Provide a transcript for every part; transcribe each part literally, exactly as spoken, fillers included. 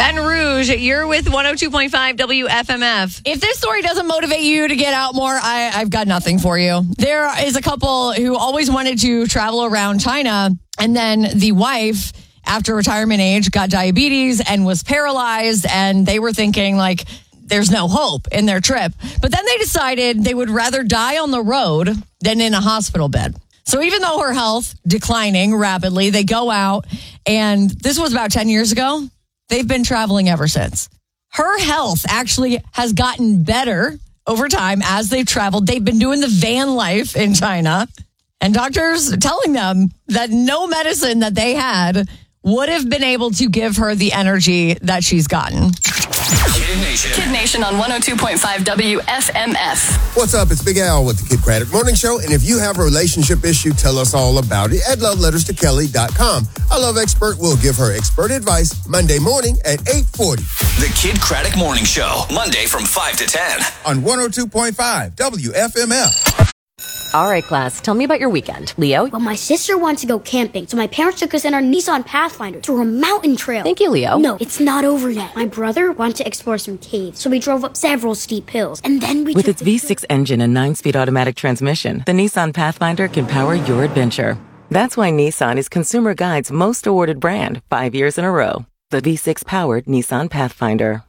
Baton Rouge, you're with one oh two point five W F M F. If this story doesn't motivate you to get out more, I, I've got nothing for you. There is a couple who always wanted to travel around China, and then the wife, after retirement age, got diabetes and was paralyzed, and they were thinking, like, there's no hope in their trip. But then they decided they would rather die on the road than in a hospital bed. So even though her health declining rapidly, they go out, and this was about ten years ago. They've been traveling ever since. Her health actually has gotten better over time as they've traveled. They've been doing the van life in China, and doctors telling them that no medicine that they had would have been able to give her the energy that she's gotten. Kid Nation. Kid Nation on one oh two point five W F M F. What's up? It's Big Al with the Kid Craddock Morning Show. And if you have a relationship issue, tell us all about it at love letters to kelly dot com. Our love expert will give her expert advice Monday morning at eight forty. The Kid Craddock Morning Show, Monday from five to ten. On one oh two point five W F M F. All right, class, tell me about your weekend. Leo? Well, my sister wanted to go camping, so my parents took us in our Nissan Pathfinder to a mountain trail. Thank you, Leo. No, it's not over yet. My brother wanted to explore some caves, so we drove up several steep hills, and then we With took its V six engine and nine-speed automatic transmission, the Nissan Pathfinder can power your adventure. That's why Nissan is Consumer Guide's most awarded brand five years in a row. The V six-powered Nissan Pathfinder.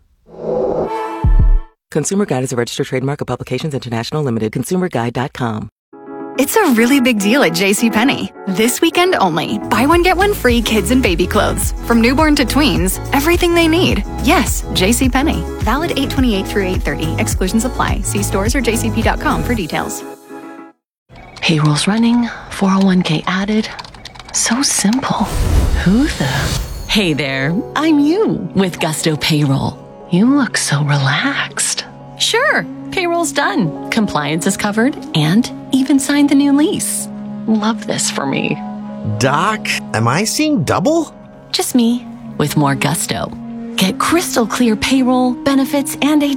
Consumer Guide is a registered trademark of Publications International Limited. consumer guide dot com. It's a really big deal at JCPenney. This weekend only. Buy one, get one free kids and baby clothes. From newborn to tweens, everything they need. Yes, JCPenney. Valid eight twenty-eight through eight thirty. Exclusions apply. See stores or j c p dot com for details. Payroll's running, four oh one k added. So simple. Who the... Hey there, I'm you with Gusto Payroll. You look so relaxed. Sure, payroll's done. Compliance is covered and even signed the new lease. Love this for me. Doc, am I seeing double? Just me with more gusto. Get crystal clear payroll, benefits, and a